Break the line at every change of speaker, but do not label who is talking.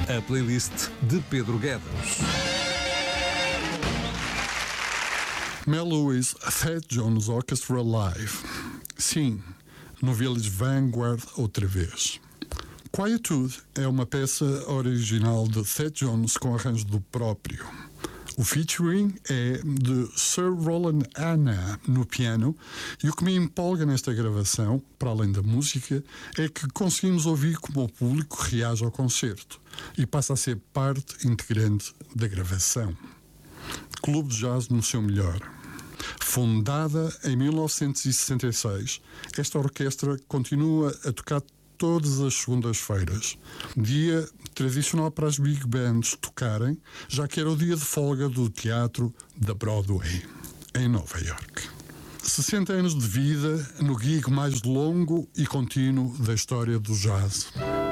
A playlist de Pedro Guedes.
Mel Lewis, Thad Jones Orchestra Live. Sim, no Village Vanguard outra vez. Quietude é uma peça original de Thad Jones com arranjo do próprio. O featuring é de Sir Roland Anna no piano, e o que me empolga nesta gravação, para além da música, é que conseguimos ouvir como o público reage ao concerto e passa a ser parte integrante da gravação. Clube de Jazz no seu melhor. Fundada em 1966, esta orquestra continua a tocar todas as segundas-feiras, dia tradicional para as big bands tocarem, já que era o dia de folga do teatro da Broadway, em Nova York. 60 anos de vida no gig mais longo e contínuo da história do jazz.